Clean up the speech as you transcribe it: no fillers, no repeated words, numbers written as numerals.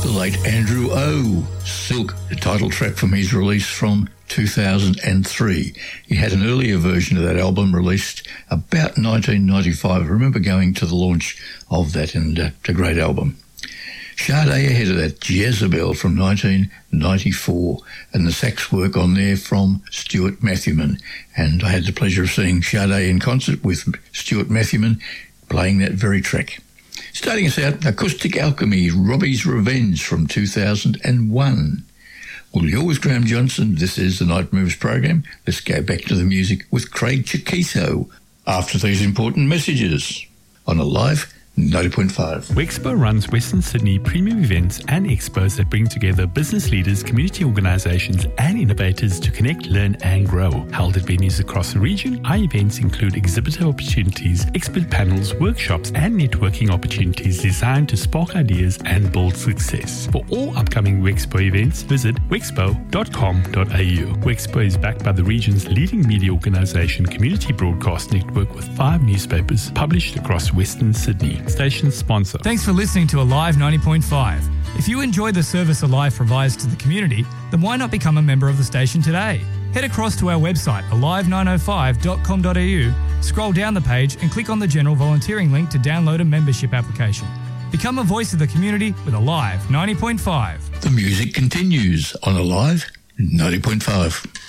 late Andrew O. Silk, the title track from his release from 2003. He had an earlier version of that album released about 1995. I remember going to the launch of that, and it's a great album. Sade ahead of that, Jezebel from 1994, and the sax work on there from Stuart Matthewman. And I had the pleasure of seeing Sade in concert with Stuart Matthewman playing that very track. Starting us out, Acoustic Alchemy, Robbie's Revenge from 2001. Well, you're with Graham Johnson. This is the Night Moves program. Let's go back to the music with Craig Chiquito after these important messages on Alive 90.5. Wexpo runs Western Sydney premium events and expos that bring together business leaders, community organisations and innovators to connect, learn and grow. Held at venues across the region, our events include exhibitor opportunities, expert panels, workshops and networking opportunities designed to spark ideas and build success. For all upcoming Wexpo events, visit wexpo.com.au. Wexpo is backed by the region's leading media organisation, Community Broadcast Network, with 5 newspapers published across Western Sydney. Station sponsor. Thanks for listening to Alive 90.5. If you enjoy the service Alive provides to the community, then why not become a member of the station today? Head across to our website, alive905.com.au, scroll down the page and click on the general volunteering link to download a membership application. Become a voice of the community with Alive 90.5. The music continues on Alive 90.5.